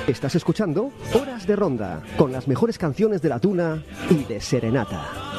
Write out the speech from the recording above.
Estás escuchando Horas de Ronda, con las mejores canciones de la tuna y de serenata.